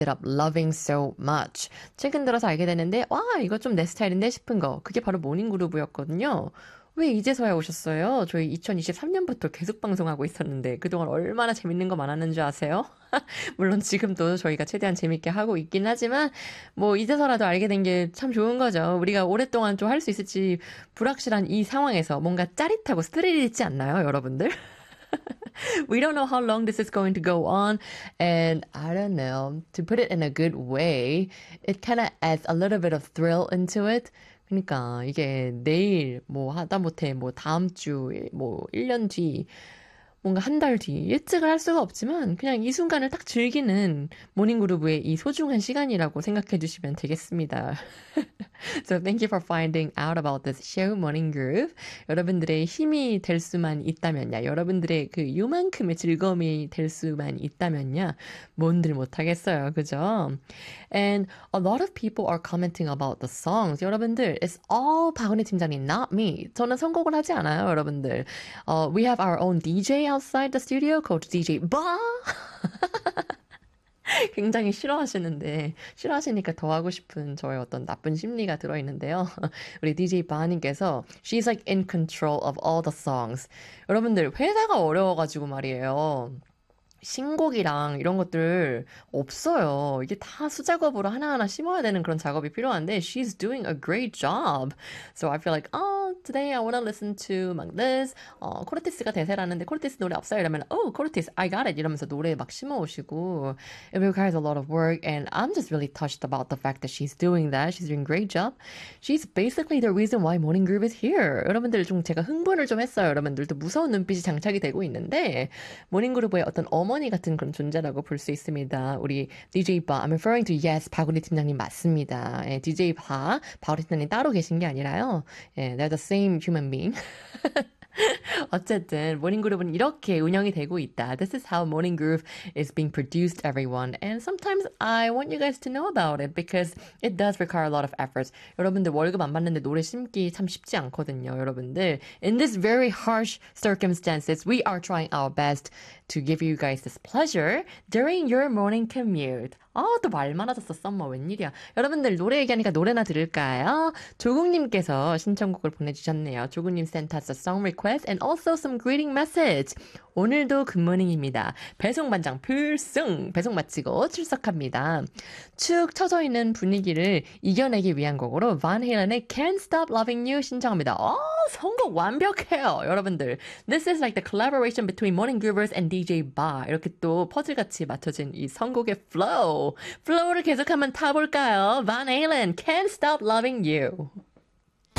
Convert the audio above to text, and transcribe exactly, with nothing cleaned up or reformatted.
up loving so much. 최근 들어서 알게 되는데 와 이거 좀 내 스타일인데 싶은 거 그게 바로 모닝그루브였거든요. 왜 이제서야 오셨어요? 저희 이천이십삼 년부터 계속 방송하고 있었는데 그동안 얼마나 재밌는 거 많았는 줄 아세요? 물론 지금도 저희가 최대한 재밌게 하고 있긴 하지만 뭐 이제서라도 알게 된 게 참 좋은 거죠. 우리가 오랫동안 좀 할 수 있을지 불확실한 이 상황에서 뭔가 짜릿하고 스릴 있지 않나요, 여러분들? We don't know how long this is going to go on, and I don't know, to put it in a good way, it kind of adds a little bit of thrill into it. 그러니까 이게 내일 뭐 하다못해 뭐 다음 주 뭐 일 년 뒤 뭔가 한 달 뒤 예측을 할 수가 없지만 그냥 이 순간을 딱 즐기는 모닝그루브의 이 소중한 시간이라고 생각해 주시면 되겠습니다. So thank you for finding out about this show, Morning Groove. 여러분들의 힘이 될 수만 있다면야, 여러분들의 그 요만큼의 즐거움이 될 수만 있다면야, 뭔들 못하겠어요, 그죠? And a lot of people are commenting about the songs. 여러분들, it's all 박은희 팀장님, not me. 저는 선곡을 하지 않아요, 여러분들. Uh, we have our own 디제이 outside the studio called 디제이 바. 굉장히 싫어하시는데 싫어하시니까 더 하고 싶은 저의 어떤 나쁜 심리가 들어있는데요. 우리 디제이 바님께서 She's like in control of all the songs. 여러분들 회사가 어려워가지고 말이에요. 신곡이랑 이런 것들 없어요. 이게 다 수작업으로 하나하나 심어야 되는 그런 작업이 필요한데 she's doing a great job. So I feel like oh, today I want to listen to 막 this. 어, 코르티스가 대세라는데 코르티스 노래 없어요? 이러면 oh, 코르티스, I got it. 이러면서 노래 막 심어오시고 it requires a lot of work and I'm just really touched about the fact that she's doing that. She's doing a great job. She's basically the reason why Morning Groove is here. 여러분들 좀 제가 흥분을 좀 했어요. 여러분들도 무서운 눈빛이 장착이 되고 있는데 모닝 그루브의 어떤 어머니 같은 그런 존재라고 볼 수 있습니다. 우리 디제이 바, I'm referring to yes, 박우리 팀장님 맞습니다. 예, 디제이 바, 박우리 팀장님 따로 계신 게 아니라요. 예, they're the same human being. 어쨌든 모닝 그룹은 이렇게 운영이 되고 있다. This is how Morning Groove is being produced, everyone. And sometimes I want you guys to know about it because it does require a lot of efforts. 여러분들 월급 안 받는데 노래 심기 참 쉽지 않거든요, 여러분들. In this very harsh circumstances, we are trying our best to give you guys this pleasure during your morning commute. 아, 또 말 많아졌어, 썸머. 웬일이야. 여러분들 노래 얘기하니까 노래나 들을까요? 조국님께서 신청곡을 보내주셨네요. 조국님 sent us a song request and also some greeting message. 오늘도 굿모닝입니다. 배송반장 필승! 배송 마치고 출석합니다. 축 처져 있는 분위기를 이겨내기 위한 곡으로 Van Halen의 Can't Stop Loving You 신청합니다. 어, 선곡 완벽해요, 여러분들. This is like the collaboration between Morning Groovers and 디제이 Ba. 이렇게 또 퍼즐같이 맞춰진 이 선곡의 flow. 플로우를 계속 한번 타볼까요? Van Halen, Can't Stop Loving You.